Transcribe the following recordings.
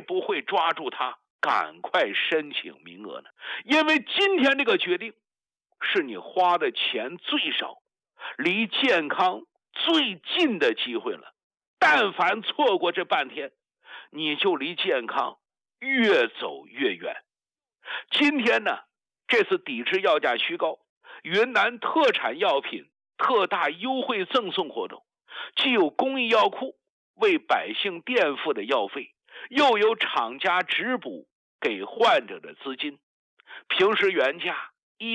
不会抓住它，赶快申请名额呢？因为今天这个决定是你花的钱最少，离健康最近的机会了。但凡错过这半天，你就离健康越走越远。今天呢，这次抵制药价虚高，云南特产药品特大优惠赠送活动，既有公益药库为百姓垫付的药费，又有厂家直补给患者的资金。平时原价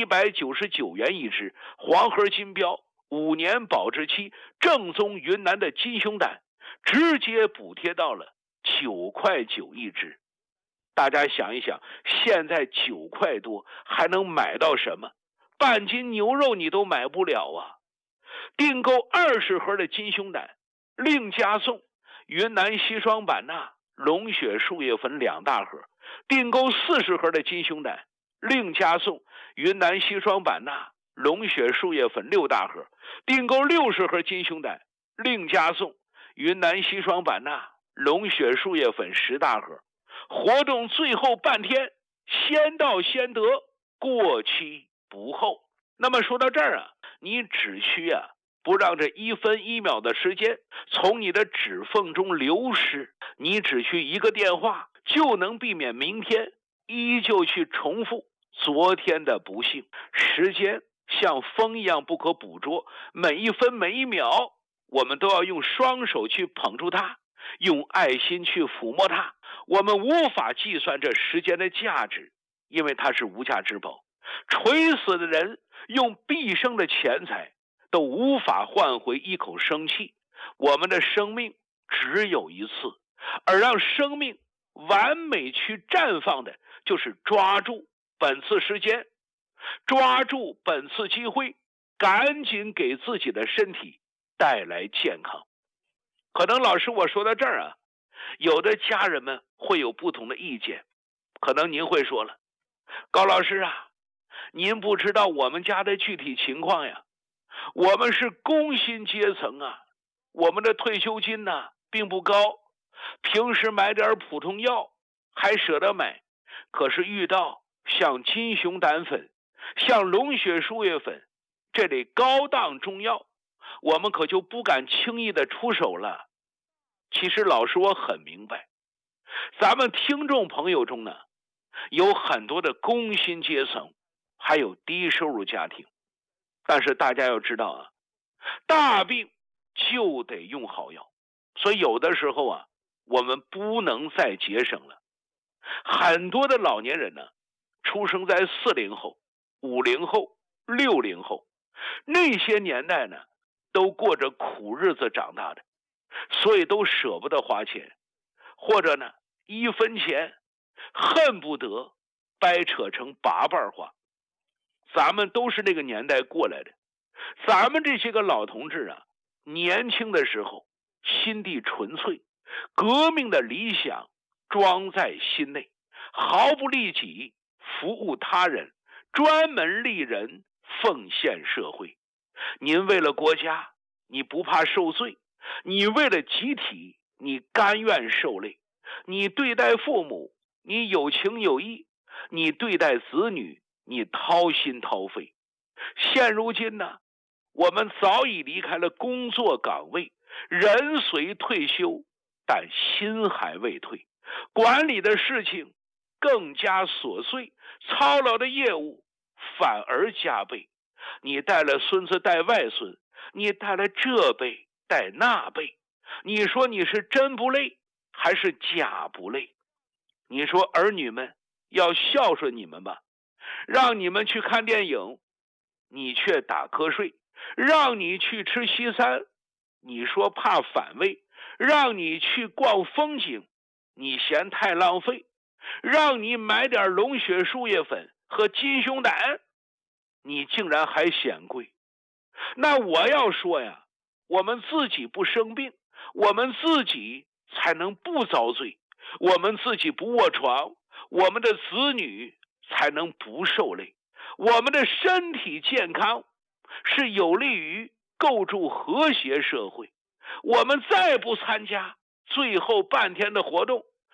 199元一支，黄盒金标5年保质期，正宗云南的金胸胆，直接补贴到了9块9一支。大家想一想，现在9块多还能买到什么？半斤牛肉你都买不了啊！订购20盒的金胸胆，另加送云南硒霜版纳、龙血树叶粉2大盒；订购40盒的金胸胆，另加送云南硒霜版纳、龙血树叶粉6大盒；订购60盒金胸胆，另加送云南硒霜版纳、龙血树叶粉10大盒。活动最后半天，先到先得，过期不候。那么说到这儿啊，你只需不让这1分1秒的时间从你的指缝中流失，你只需一个电话，就能避免明天依旧去重复昨天的不幸。时间像风一样不可捕捉，每一分每一秒，我们都要用双手去捧住它，用爱心去抚摸它。我们无法计算这时间的价值，因为它是无价之宝。垂死的人用毕生的钱财都无法换回一口生气。我们的生命只有一次，而让生命完美去绽放的，就是抓住本次时间，抓住本次机会，赶紧给自己的身体带来健康。可能老师我说到这儿有的家人们会有不同的意见。可能您会说了，高老师您不知道我们家的具体情况呀，我们是工薪阶层我们的退休金并不高，平时买点普通药还舍得买，可是遇到像金熊胆粉、像龙血树叶粉这类高档中药，我们可就不敢轻易的出手了。其实老师我很明白，咱们听众朋友中有很多的工薪阶层，还有低收入家庭。但是大家要知道大病就得用好药，所以有的时候我们不能再节省了。很多的老年人出生在40后、50后、60后，那些年代都过着苦日子长大的，所以都舍不得花钱，或者1分钱恨不得掰扯成8瓣花。咱们都是那个年代过来的，咱们这些个老同志年轻的时候心地纯粹，革命的理想装在心内，毫不利己，服务他人，专门利人，奉献社会。您为了国家，你不怕受罪；你为了集体，你甘愿受累。你对待父母，你有情有义；你对待子女，你掏心掏肺。现如今我们早已离开了工作岗位，人虽退休，但心还未退。管理的事情更加琐碎，操劳的业务反而加倍。你带了孙子带外孙，你带了这辈带那辈，你说你是真不累还是假不累？你说儿女们要孝顺你们吧，让你们去看电影，你却打瞌睡；让你去吃西餐，你说怕反胃；让你去逛风景，你嫌太浪费；让你买点龙血树叶粉和金胸胆，你竟然还嫌贵。那我要说我们自己不生病，我们自己才能不遭罪；我们自己不卧床，我们的子女才能不受累。我们的身体健康是有利于构筑和谐社会。我们再不参加最后半天的活动，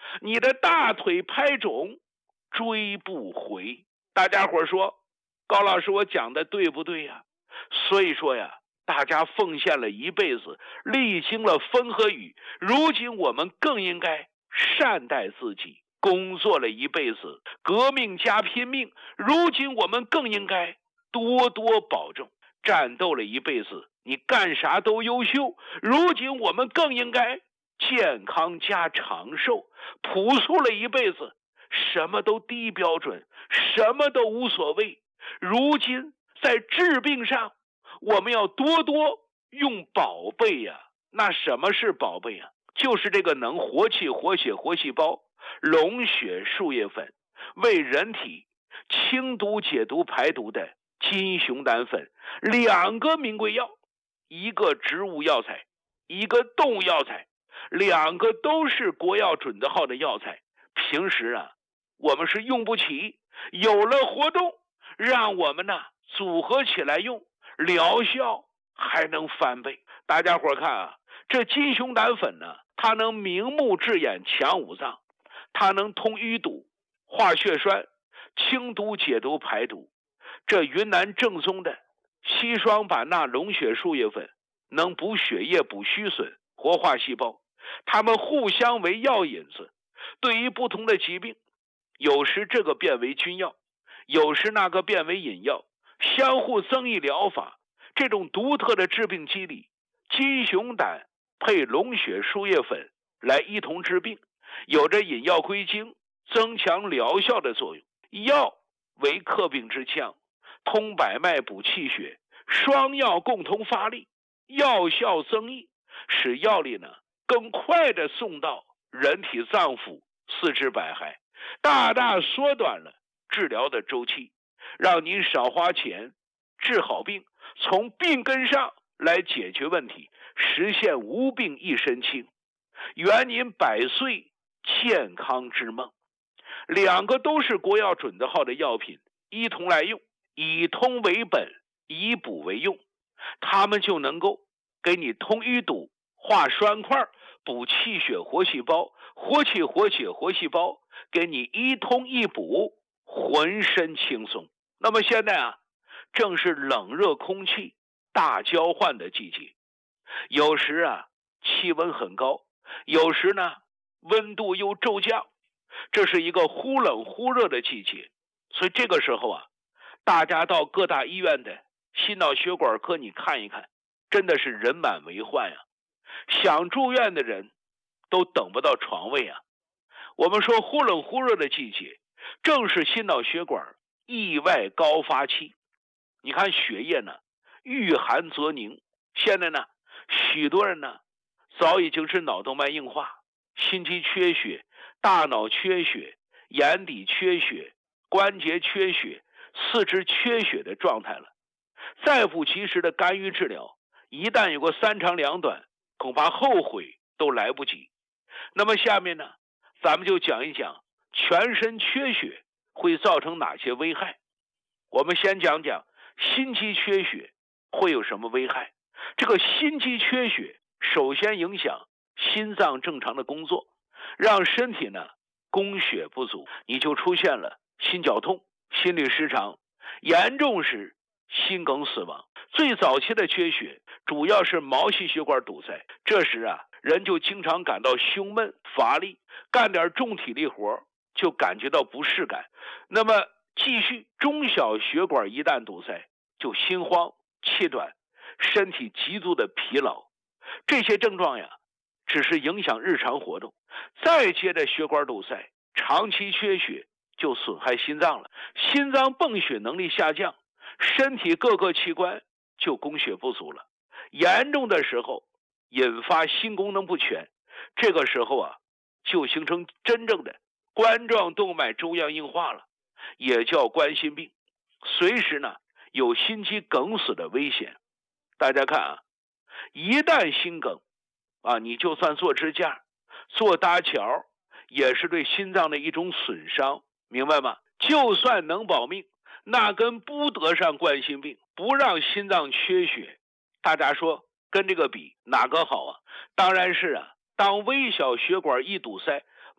你的大腿拍肿，追不回。大家伙说，高老师我讲的对不对呀？所以说呀，大家奉献了一辈子，历经了风和雨，如今我们更应该善待自己。工作了一辈子，革命加拼命，如今我们更应该多多保重。战斗了一辈子，你干啥都优秀，如今我们更应该健康加长寿。朴素了一辈子，什么都低标准，什么都无所谓，如今在治病上我们要多多用宝贝呀。那什么是宝贝呀？就是这个能活气活血活细胞龙血树叶粉，为人体清毒解毒排毒的金熊胆粉，两个名贵药，一个植物药材，一个动物药材，两个都是国药准字号的药材。平时啊我们是用不起，有了活动让我们呢组合起来用，疗效还能翻倍。大家伙看啊，这金熊胆粉呢，它能明目治眼强五脏，它能通淤堵化血栓，清毒解毒排毒。这云南正宗的硒霜版纳龙血树叶粉能补血液补虚损活化细胞，它们互相为药引子，对于不同的疾病，有时这个变为君药，有时那个变为引药，相互增益疗法。这种独特的治病机理，金熊胆配龙血树叶粉来一同治病，有着引药归经增强疗效的作用。药为克病之枪，通百脉补气血，双药共同发力，药效增益，使药力呢更快的送到人体脏腑四肢百骸，大大缩短了治疗的周期，让您少花钱治好病，从病根上来解决问题，实现无病一身轻，圆您100岁健康之梦。两个都是国药准字号的药品，一同来用，以通为本，以补为用，它们就能够给你通淤堵化栓块，补气血活细胞，活气活血活细胞，给你一通一补，浑身轻松。那么现在啊，正是冷热空气大交换的季节，有时啊气温很高，有时呢温度又骤降，这是一个忽冷忽热的季节。所以这个时候啊，大家到各大医院的心脑血管科你看一看，真的是人满为患呀，想住院的人都等不到床位啊。我们说忽冷忽热的季节，正是心脑血管意外高发期。你看血液呢遇寒则凝，现在呢许多人呢早已经是脑动脉硬化、心肌缺血、大脑缺血、眼底缺血、关节缺血、四肢缺血的状态了。再不及时的干预治疗，一旦有个三长两短，恐怕后悔都来不及。那么下面呢，咱们就讲一讲全身缺血会造成哪些危害。我们先讲讲心肌缺血会有什么危害。这个心肌缺血首先影响心脏正常的工作，让身体呢供血不足，你就出现了心绞痛、心律失常，严重时心梗死亡。最早期的缺血主要是毛细血管堵塞，这时啊人就经常感到胸闷乏力，干点重体力活就感觉到不适感。那么继续中小血管一旦堵塞，就心慌气短，身体极度的疲劳。这些症状呀只是影响日常活动，再接着血管堵塞，长期缺血就损害心脏了，心脏泵血能力下降，身体各个器官就供血不足了，严重的时候引发心功能不全，这个时候啊就形成真正的冠状动脉粥样硬化了，也叫冠心病，随时呢有心肌梗死的危险。大家看啊，一旦心梗啊，你就算做支架做搭桥也是对心脏的一种损伤，明白吗？就算能保命，那跟不得上冠心病，不让心脏缺血，大家说跟这个比哪个好啊？当然是啊，当微小血管一堵塞，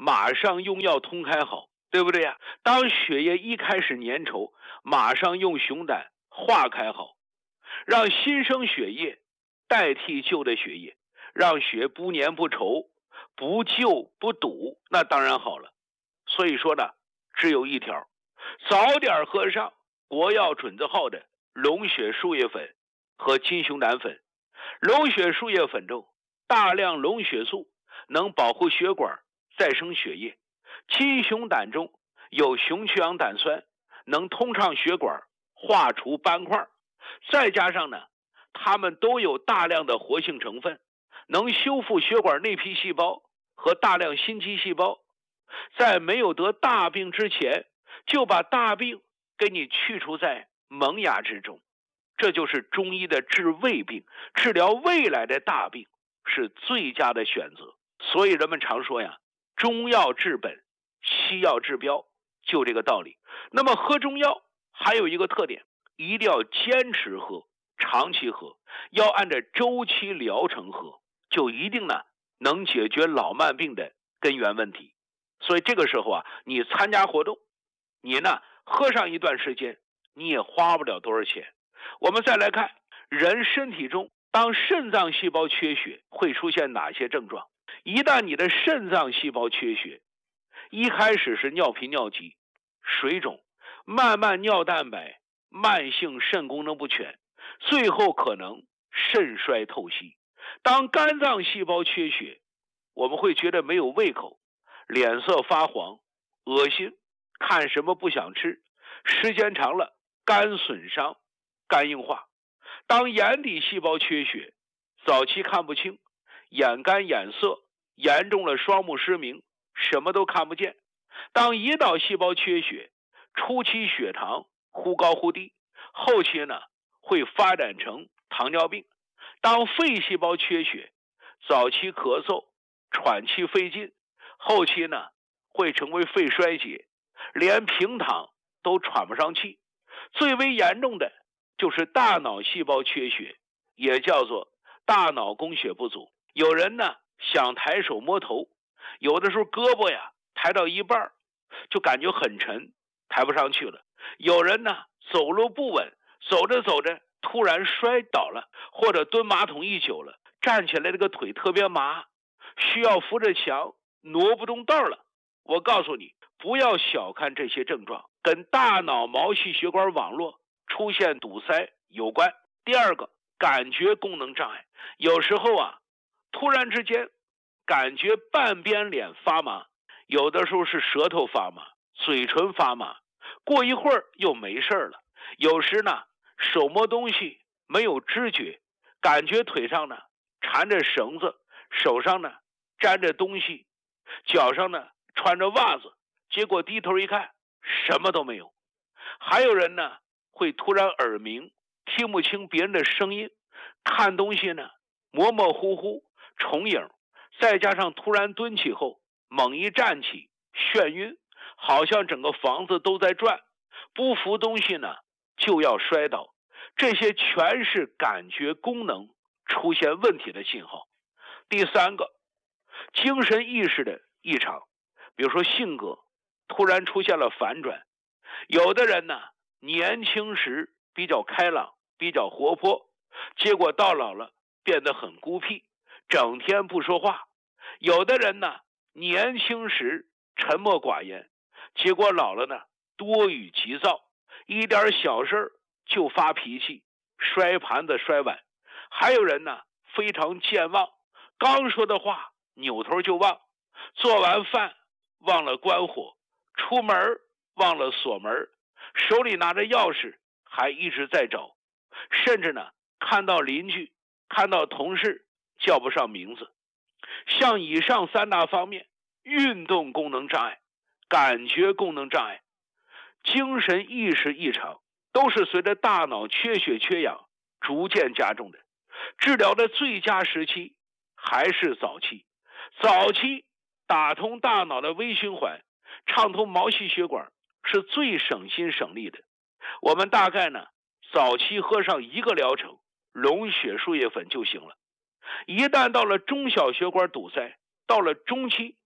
马上用药通开好，对不对呀？当血液一开始粘稠，马上用熊胆化开好，让新生血液代替旧的血液，让血不粘不稠，不旧不堵，那当然好了。所以说呢，只有一条，早点喝上国药准字号的龙血树叶粉和金熊胆粉。龙血树叶粉中大量龙血素，能保护血管再生血液；金熊胆中有熊曲氧胆酸，能通畅血管，化除斑块。再加上呢，它们都有大量的活性成分，能修复血管内皮细胞和大量心肌细胞，在没有得大病之前，就把大病给你去除在萌芽之中。这就是中医的治未病，治疗未来的大病是最佳的选择。所以人们常说呀，中药治本，西药治标，就这个道理。那么喝中药还有一个特点，一定要坚持喝，长期喝，要按照周期疗程喝，就一定呢能解决老慢病的根源问题。所以这个时候啊，你参加活动，你呢喝上一段时间，你也花不了多少钱。我们再来看人身体中，当肾脏细胞缺血会出现哪些症状？一旦你的肾脏细胞缺血，一开始是尿频尿急、水肿，慢慢尿蛋白，慢性肾功能不全，最后可能肾衰透析。当肝脏细胞缺血，我们会觉得没有胃口，脸色发黄、恶心，看什么不想吃，时间长了肝损伤、肝硬化。当眼底细胞缺血，早期看不清，眼干眼涩，严重了双目失明，什么都看不见。当胰岛细胞缺血，初期血糖忽高忽低，后期呢会发展成糖尿病。当肺细胞缺血，早期咳嗽、喘气费劲，后期呢会成为肺衰竭，连平躺都喘不上气。最为严重的就是大脑细胞缺血，也叫做大脑供血不足。有人呢想抬手摸头，有的时候胳膊呀抬到一半就感觉很沉，抬不上去了。有人呢走路不稳，走着走着突然摔倒了，或者蹲马桶一久了，站起来这个腿特别麻，需要扶着墙，挪不动道了。我告诉你，不要小看这些症状，跟大脑毛细血管网络出现堵塞有关。第二个，感觉功能障碍，有时候啊突然之间感觉半边脸发麻，有的时候是舌头发麻，嘴唇发麻，过一会儿又没事了。有时呢手摸东西没有知觉，感觉腿上呢缠着绳子，手上呢沾着东西，脚上呢穿着袜子，结果低头一看什么都没有。还有人呢会突然耳鸣，听不清别人的声音，看东西呢模模糊糊，重影，再加上突然蹲起后猛一站起，眩晕，好像整个房子都在转，不扶东西呢就要摔倒。这些全是感觉功能出现问题的信号。第三个，精神意识的异常，比如说性格突然出现了反转。有的人呢年轻时比较开朗，比较活泼，结果到老了变得很孤僻，整天不说话。有的人呢年轻时沉默寡言，结果老了呢多语急躁，一点小事就发脾气，摔盘子摔碗。还有人呢非常健忘，刚说的话扭头就忘，做完饭忘了关火，出门忘了锁门，手里拿着钥匙还一直在找，甚至呢看到邻居看到同事叫不上名字。像以上三大方面，运动功能障碍、感觉功能障碍、精神意识异常，都是随着大脑缺血缺氧逐渐加重的。治疗的最佳时期还是早期，早期打通大脑的微循环，畅通毛细血管是最省心省力的。我们大概呢早期喝上一个疗程龙血树叶粉就行了。一旦到了中小血管堵塞，到了中期，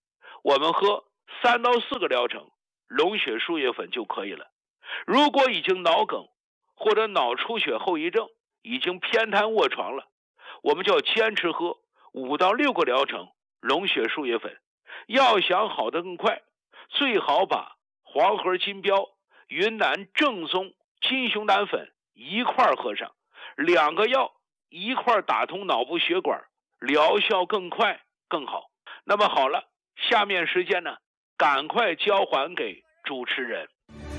我们喝3到4个疗程龙血树叶粉就可以了。如果已经脑梗或者脑出血后遗症，已经偏瘫卧床了，我们就要坚持喝5到6个疗程龙血树叶粉。要想好得更快，最好把黄河金标、云南正宗金熊胆粉一块喝上，2个药一块打通脑部血管，疗效更快更好。那么好了，下面时间呢，赶快交还给主持人。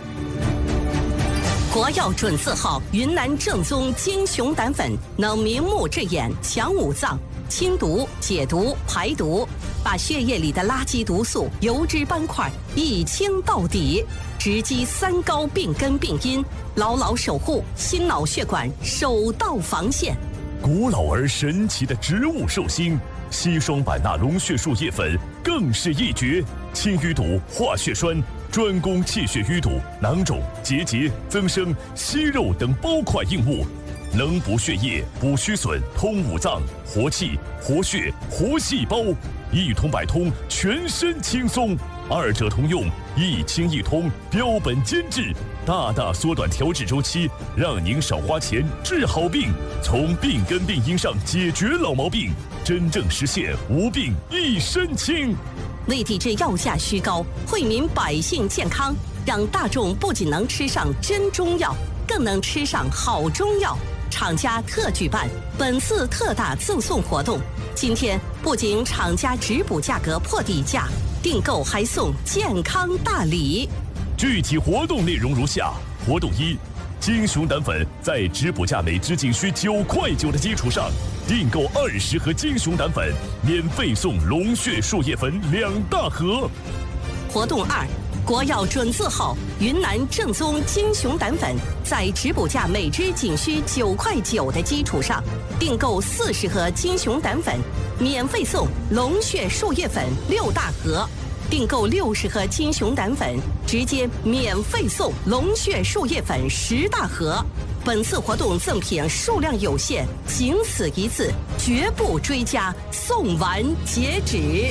国药准字号云南正宗金熊胆粉，能明目治眼、强五脏、清毒、解毒、排毒，把血液里的垃圾毒素、油脂斑块一清到底，直击3高病根病因，牢牢守护心脑血管首道防线。 古老而神奇的植物寿星硒霜版纳龙血树叶粉更是一绝，清淤堵、化血栓，专攻气血淤堵、囊肿、结节、增生、息肉等包块硬物，能补血液、补虚损、通五脏、活气、活血、活细胞，一通百通，全身轻松。2者同用，一清一通，标本兼治，大大缩短调治周期，让您少花钱治好病，从病根病因上解决老毛病，真正实现无病一身轻。 为抵制药价虚高，惠民百姓健康，让大众不仅能吃上真中药，更能吃上好中药。厂家特举办本次特大赠送活动，今天不仅厂家直补价格破底价，订购还送健康大礼。 具体活动内容如下：活动1，金熊胆粉在直补价每支仅需9块9的基础上，订购20盒金熊胆粉，免费送龙血树叶粉2大盒。 活动2，国药准字号云南正宗金熊胆粉，在直补价每支仅需9块9的基础上，订购40盒金熊胆粉，免费送龙血树叶粉6大盒。订购60盒金熊胆粉，直接免费送龙血树叶粉10大盒。本次活动赠品数量有限，仅此一次，绝不追加，送完截止。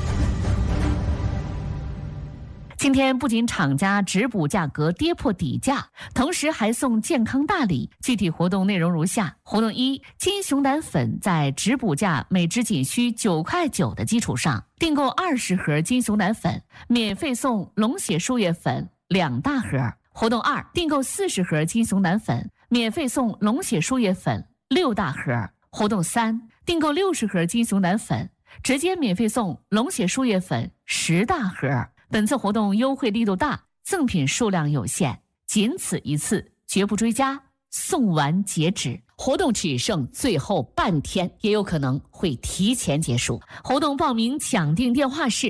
今天不仅厂家直补价格跌破底价，同时还送健康大礼。具体活动内容如下：活动1，金熊胆粉在直补价每支仅需9块9的基础上，订购20盒金熊胆粉，免费送龙血树叶粉2大盒。活动2，订购40盒金熊胆粉，免费送龙血树叶粉6大盒。活动3，订购60盒金熊胆粉，直接免费送龙血树叶粉10大盒。本次活动优惠力度大，赠品数量有限，仅此一次，绝不追加，送完截止。活动只剩最后半天，也有可能会提前结束。活动报名抢订电话是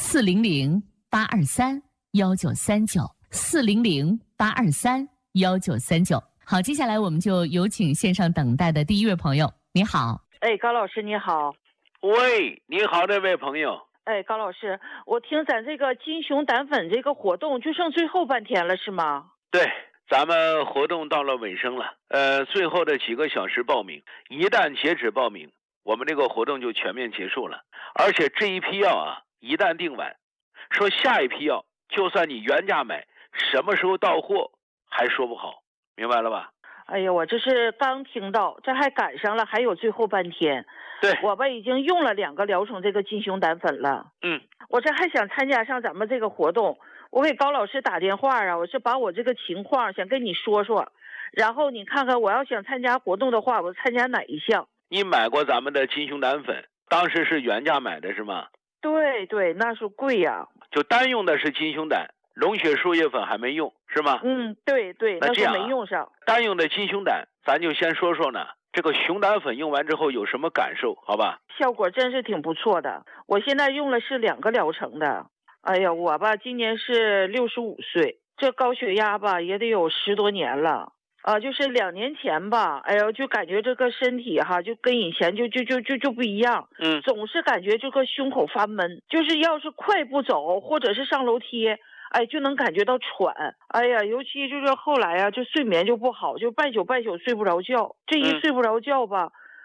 400-823-1939，400-823-1939。好，接下来我们就有请线上等待的第一位朋友。你好。 高老师你好。 喂，你好，这位朋友。 高老师，我听咱这个金熊胆粉这个活动就剩最后半天了，是吗？ 对，咱们活动到了尾声了，最后的几个小时报名，一旦截止报名，我们这个活动就全面结束了。而且这一批药啊，一旦订完，说下一批药，就算你原价买，什么时候到货还说不好，明白了吧？ 哎呀，我这是刚听到，这还赶上了，还有最后半天。 对， 我吧已经用了2个疗程这个金熊胆粉了。我这还想参加上咱们这个活动，我给高老师打电话啊，我是把我这个情况想跟你说说，然后你看看我要想参加活动的话，我参加哪一项？ 你买过咱们的金熊胆粉，当时是原价买的是吗？ 对对，那是贵呀。 就单用的是金熊胆，龙血树叶粉还没用是吗？ 对对，那是没用上。 单用的金熊胆，咱就先说说呢，这个熊胆粉用完之后有什么感受，好吧？ 效果真是挺不错的，我现在用了是2个疗程的。哎呀，我吧今年是65岁，这高血压吧也得有10多年了。就是2年前吧，哎呀，就感觉这个身体哈，就跟以前就不一样。总是感觉这个胸口发闷，就是要是快步走或者是上楼梯，就能感觉到喘。哎呀，尤其就是后来啊，就睡眠就不好，就半宿睡不着觉。这一睡不着觉吧，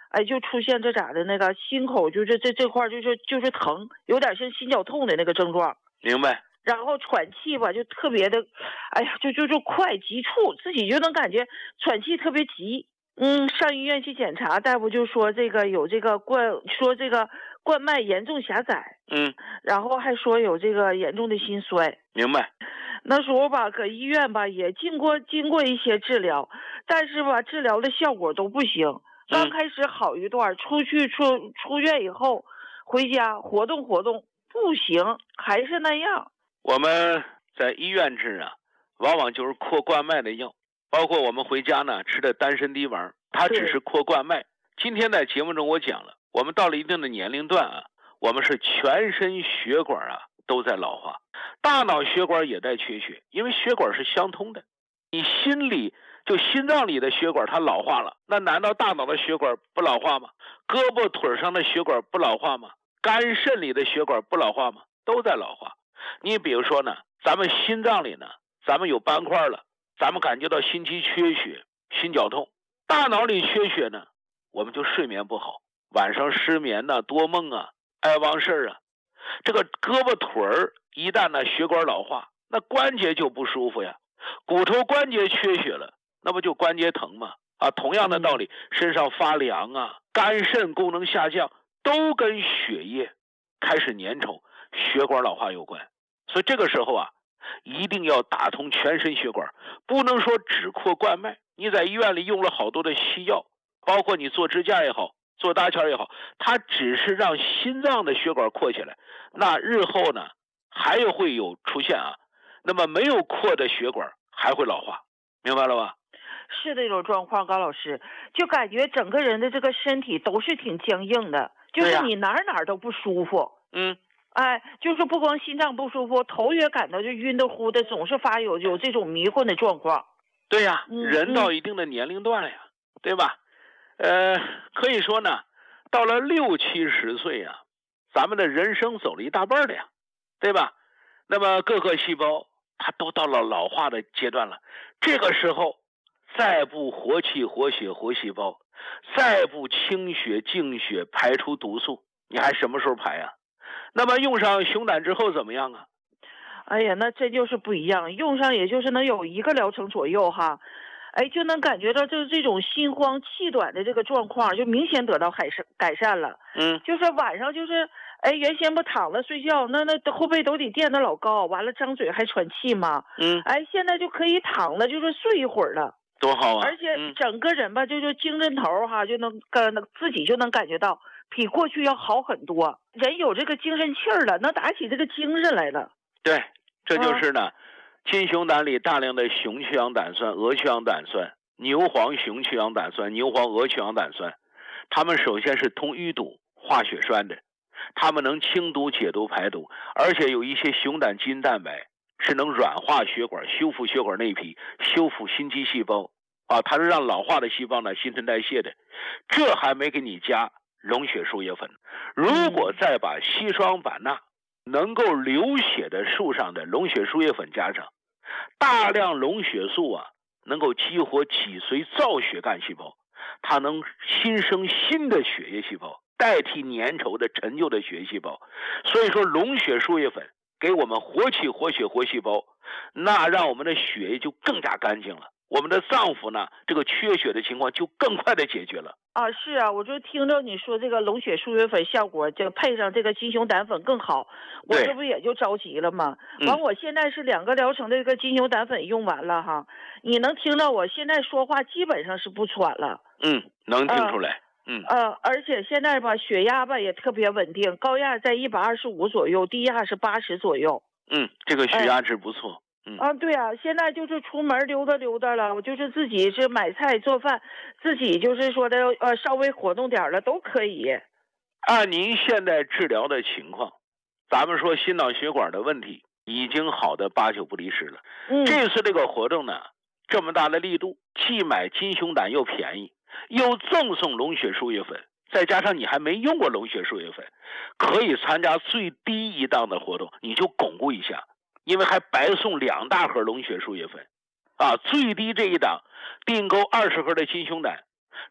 哎，就出现这咋的那个心口就是这块就是疼，有点像心绞痛的那个症状。 明白。 然后喘气吧，就特别的，哎呀，就快急促，自己就能感觉喘气特别急。上医院去检查，大夫就说这个有这个冠脉严重狭窄。然后还说有这个严重的心衰。 明白。 那时候吧，搁医院吧也经过一些治疗，但是吧治疗的效果都不行。刚开始好一段，出院以后回家活动不行，还是那样。 我们在医院治啊，往往就是扩冠脉的药，包括我们回家呢吃的丹参滴丸，它只是扩冠脉。今天在节目中我讲了，我们到了一定的年龄段啊，我们是全身血管啊都在老化，大脑血管也在缺血，因为血管是相通的。你心脏里的血管它老化了，那难道大脑的血管不老化吗？胳膊腿上的血管不老化吗？肝肾里的血管不老化吗？都在老化。你比如说呢，咱们心脏里呢，咱们有斑块了，咱们感觉到心肌缺血、心绞痛。大脑里缺血呢，我们就睡眠不好，晚上失眠呢，多梦啊，爱忘事啊。这个胳膊腿儿一旦呢血管老化，那关节就不舒服呀。骨头关节缺血了，那不就关节疼吗？同样的道理，身上发凉啊，肝肾功能下降，都跟血液开始粘稠、血管老化有关。所以这个时候啊，一定要打通全身血管，不能说只扩冠脉。你在医院里用了好多的西药，包括你做支架也好，做搭桥也好，它只是让心脏的血管扩起来，那日后呢还会有出现啊，那么没有扩的血管还会老化，明白了吧？ 是这种状况，高老师，就感觉整个人的这个身体都是挺僵硬的，就是你哪儿都不舒服。哎，就是不光心脏不舒服，头也感到就晕的乎的，总是发有这种迷混的状况。 对呀，人到一定的年龄段了呀，对吧？可以说呢，到了60、70岁呀，咱们的人生走了一大半了呀，对吧？那么各个细胞它都到了老化的阶段了，这个时候再不活气、活血、活细胞，再不清血、净血、排出毒素，你还什么时候排呀？那么用上熊胆之后怎么样啊？ 哎呀，那这就是不一样，用上也就是能有1个疗程左右哈，哎，就能感觉到就是这种心慌气短的这个状况就明显得到改善了。就是晚上就是哎，原先不躺着睡觉，那后背都得垫得老高，完了张嘴还喘气嘛。哎，现在就可以躺着就是睡一会儿了， 多好啊！ 而且整个人吧，就精神头哈，就能自己就能感觉到比过去要好很多，人有这个精神气儿了，能打起这个精神来了。 对，这就是呢，金熊胆里大量的雄去氧胆酸、鹅去氧胆酸、牛黄雄去氧胆酸、牛黄鹅去氧胆酸，它们首先是通淤堵、化血栓的，它们能清毒、解毒、排毒，而且有一些熊胆基因蛋白是能软化血管、修复血管内皮、修复心肌细胞它是让老化的细胞呢新陈代谢的。这还没给你加龙血树叶粉，如果再把硒霜板钠能够流血的树上的龙血树叶粉加上，大量龙血素啊，能够激活脊髓造血干细胞，它能新生新的血液细胞，代替粘稠的陈旧的血液细胞。所以说龙血树叶粉给我们活气、活血、活细胞，那让我们的血液就更加干净了，我们的脏腑呢这个缺血的情况就更快的解决了。 是啊，我就听着你说这个龙血树叶粉效果就配上这个金熊胆粉更好，我这不也就着急了吗？完我现在是2个疗程的这个金熊胆粉用完了哈，你能听到我现在说话基本上是不喘了。 能听出来。 而且现在吧血压吧也特别稳定，高压在125左右，低压是80左右。 这个血压值不错。 对啊，现在就是出门溜达了，我就是自己是买菜做饭，自己就是说的稍微活动点了都可以。 按您现在治疗的情况，咱们说心脑血管的问题已经好的8、9不离10了。这次这个活动呢，这么大的力度，既买金熊胆又便宜，又赠送龙血树叶粉，再加上你还没用过龙血树叶粉，可以参加最低一档的活动，你就巩固一下。因为还白送2大盒龙血树叶粉最低这一档订购20盒的金熊胆，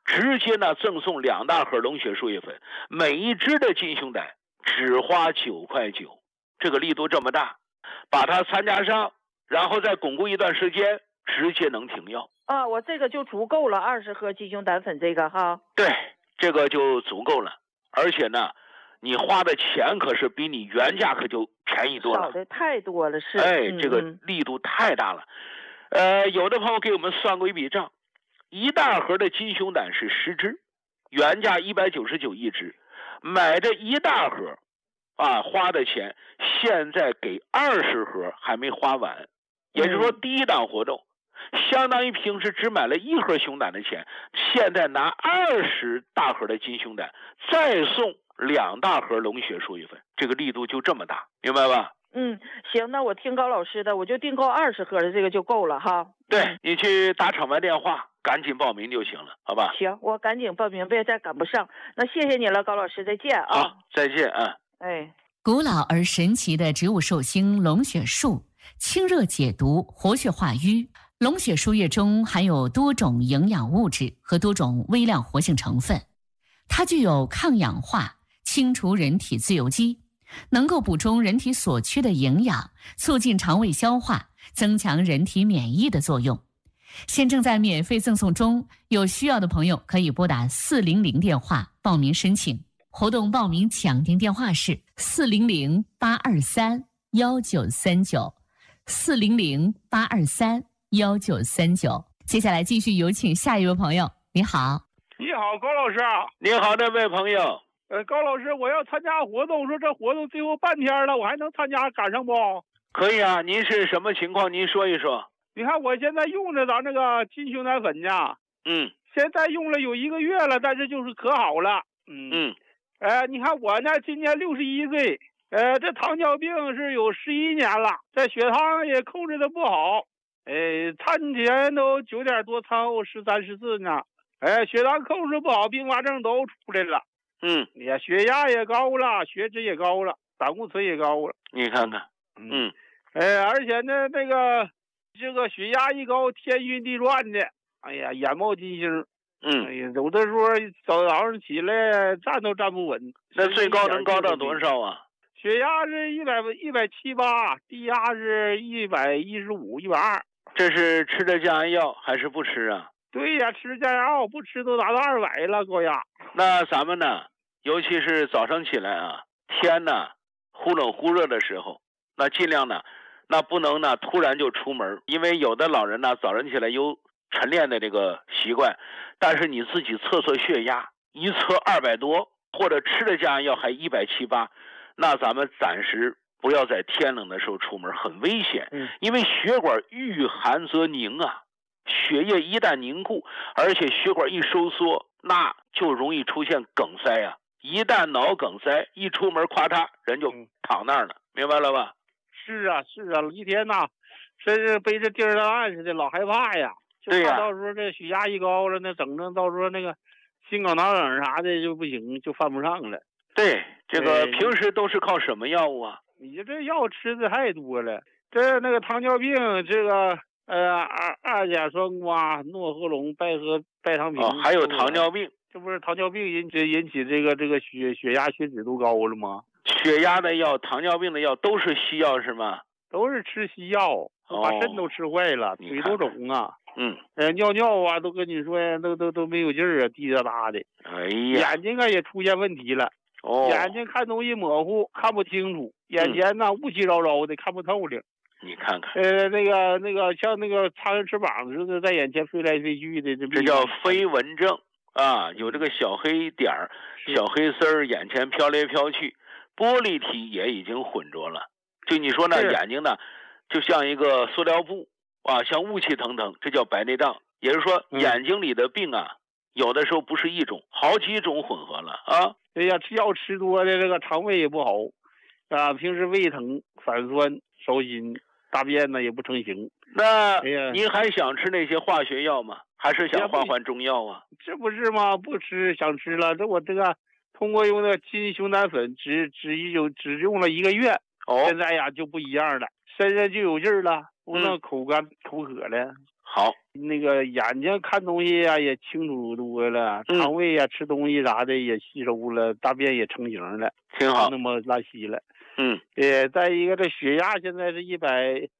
直接呢赠送2大盒龙血树叶粉，每一支的金熊胆只花9块9，这个力度这么大，把它参加上，然后再巩固一段时间，直接能停药啊。我这个就足够了，20盒金熊胆粉这个哈。 对，这个就足够了，而且呢，你花的钱可是比你原价可就便宜多了， 少的太多了，是。 这个力度太大了。有的朋友给我们算过一笔账，1大盒的金熊胆是10支，原价199一支，买这1大盒啊，花的钱现在给20盒还没花完，也就是说第一档活动相当于平时只买了1盒熊胆的钱，现在拿20大盒的金熊胆再送2大盒龙血树叶粉，这个力度就这么大，明白吧？ 行，那我听高老师的，我就订购20盒的这个就够了哈。 对，你去打场外电话，赶紧报名就行了，好吧？ 行，我赶紧报名，别再赶不上。那谢谢你了，高老师，再见啊！ 好，再见啊！ 古老而神奇的植物寿星龙血树，清热解毒，活血化瘀。龙血树叶中含有多种营养物质和多种微量活性成分，它具有抗氧化、清除人体自由基，能够补充人体所缺的营养，促进肠胃消化，增强人体免疫的作用。现正在免费赠送中，有需要的朋友可以拨打400电话报名申请。活动报名抢订电话是400-823-1939 400-823-1939。接下来继续有请下一位朋友。你好。 你好，高老师。 你好，这位朋友。 高老师，我要参加活动，说这活动最后半天了，我还能参加，赶上不？ 可以啊，您是什么情况？您说一说。 你看我现在用着咱那个金熊胆粉呢，现在用了有1个月了，但是就是可好了，你看我呢，今年61岁，这糖尿病是有11年了，这血糖也控制的不好，餐前都9点多，餐后13、14呢，血糖控制不好，并发症都出来了，血压也高了，血脂也高了，胆固醇也高了， 你看看， 而且呢，这个血压一高，天晕地转的，哎呀，眼冒金星。有的时候早上起来站都站不稳。 那最高能高到多少啊？ 血压是178，低压是115、120。 这是吃的降压药还是不吃啊？ 对呀，吃降压药，不吃都达到200了，高压。 那咱们呢，尤其是早上起来啊，天呢忽冷忽热的时候，那尽量呢，那不能呢突然就出门，因为有的老人呢早晨起来有晨练的这个习惯，但是你自己测血压，一测200多，或者吃的降压药还170、180，那咱们暂时不要在天冷的时候出门，很危险。因为血管遇寒则凝啊，血液一旦凝固，而且血管一收缩，那就容易出现梗塞啊。一旦脑梗塞，一出门咵嚓人就躺那儿了，明白了吧？ 是啊，一天呐，真是背着电档案似的，老害怕呀。 对呀， 到时候这血压一高了，那整到时候那个心梗、脑梗啥的就不行，就犯不上了。 对，这个平时都是靠什么药物啊？ 你这药吃的太多了，那个糖尿病，这个二甲双胍、诺和龙、拜糖平， 还有糖尿病， 这不是糖尿病引起这个血压、血脂都高了吗？ 血压的药、糖尿病的药都是西药是吗？ 都是吃西药，把肾都吃坏了，腿都肿啊。尿啊，都跟你说都没有劲儿啊，滴答答的。 哎呀， 眼睛啊也出现问题了，眼睛看东西模糊，看不清楚，眼前呢雾气绕绕的，看不透了。 你看看， 那个像那个苍蝇翅膀似的，在眼前飞来飞去的， 这叫飞蚊症啊，有这个小黑点儿、小黑丝儿，眼前飘来飘去，玻璃体也已经混浊了。就你说呢，眼睛呢，就像一个塑料布。像雾气腾腾，这叫白内障。也就是说，眼睛里的病啊，有的时候不是一种，好几种混合了啊。 对呀，吃药吃多的这个肠胃也不好啊，平时胃疼、反酸、烧心，大便呢也不成形。 那您还想吃那些化学药吗？还是想换中药啊？ 这不是吗？不吃想吃了，我这个通过用的金熊胆粉，只用了1个月，现在呀就不一样了，身上就有劲儿了。不能口干口渴了。 好， 那个眼睛看东西呀也清楚多了，肠胃呀吃东西啥的也吸收了，大便也成型了， 挺好， 那么拉稀了。 嗯， 再一个这血压现在是100